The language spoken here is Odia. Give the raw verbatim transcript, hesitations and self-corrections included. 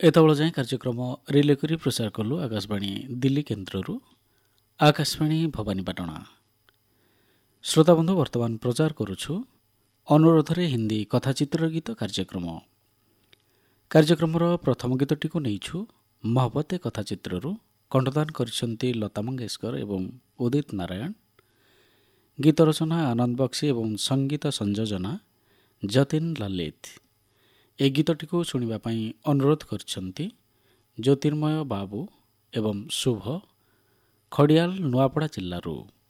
ଏତେବେଳେ ଯାଏଁ କାର୍ଯ୍ୟକ୍ରମ ରିଲେ କରି ପ୍ରସାର କଲୁ ଆକାଶବାଣୀ ଦିଲ୍ଲୀ କେନ୍ଦ୍ରରୁ। ଆକାଶବାଣୀ ଭବାନୀପାଟଣା। ଶ୍ରୋତାବନ୍ଧୁ, ବର୍ତ୍ତମାନ ପ୍ରଚାର କରୁଛୁ ଅନୁରୋଧରେ ହିନ୍ଦୀ କଥାଚିତ୍ର ଗୀତ କାର୍ଯ୍ୟକ୍ରମ। କାର୍ଯ୍ୟକ୍ରମର ପ୍ରଥମ ଗୀତଟିକୁ ନେଇଛୁ ମହବତେ କଥାଚିତ୍ରରୁ। କଣ୍ଠଦାନ କରିଛନ୍ତି ଲତା ମଙ୍ଗେଶକର ଏବଂ ଉଦିତ ନାରାୟଣ। ଗୀତ ରଚନା ଆନନ୍ଦ ବକ୍ସି ଏବଂ ସଙ୍ଗୀତ ସଂଯୋଜନା ଯତୀନ ଲଲିତ। ଏ ଗୀତଟିକୁ ଶୁଣିବା ପାଇଁ ଅନୁରୋଧ କରିଛନ୍ତି ଜ୍ୟୋତିର୍ମୟ ବାବୁ ଏବଂ ଶୁଭ, ଖଡ଼ିଆଲ, ନୂଆପଡ଼ା ଜିଲ୍ଲାରୁ।